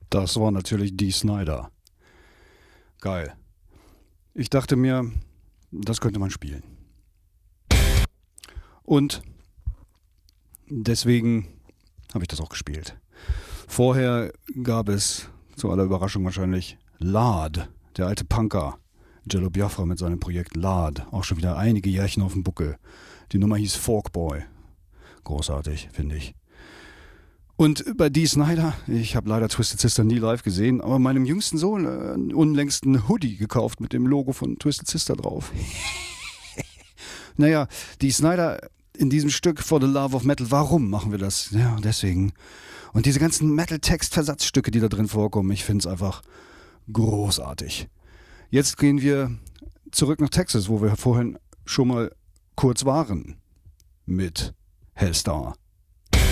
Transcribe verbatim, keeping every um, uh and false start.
Das war natürlich Dee Snider. Geil. Ich dachte mir, das könnte man spielen. Und deswegen habe ich das auch gespielt. Vorher gab es, zu aller Überraschung wahrscheinlich, Lard, der alte Punker. Jello Biafra mit seinem Projekt Lard. Auch schon wieder einige Jährchen auf dem Buckel. Die Nummer hieß Forkboy. Großartig, finde ich. Und bei Dee Snider, ich habe leider Twisted Sister nie live gesehen, aber meinem jüngsten Sohn äh, einen unlängsten Hoodie gekauft mit dem Logo von Twisted Sister drauf. Naja, Dee Snider in diesem Stück For the Love of Metal, warum machen wir das? Ja, deswegen. Und diese ganzen Metal-Text-Versatzstücke, die da drin vorkommen, ich finde es einfach großartig. Jetzt gehen wir zurück nach Texas, wo wir vorhin schon mal kurz waren mit Hellstar.